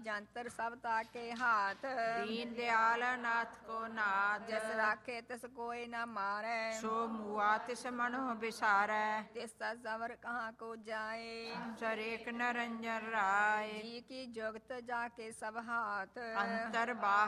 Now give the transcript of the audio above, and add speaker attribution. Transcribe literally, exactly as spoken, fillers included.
Speaker 1: जंतर सब ताके हाथ,
Speaker 2: दीन दयाल नाथ को नाथ,
Speaker 1: जस राखे तिस कोई न मारे,
Speaker 2: सो मुआ तिस मनो बिसारै,
Speaker 1: तिस सवर कहाँ को जाए,
Speaker 2: सर एक नरंजन राय,
Speaker 1: जी की जुगत जाके सब हाथ,
Speaker 2: अंतर बाह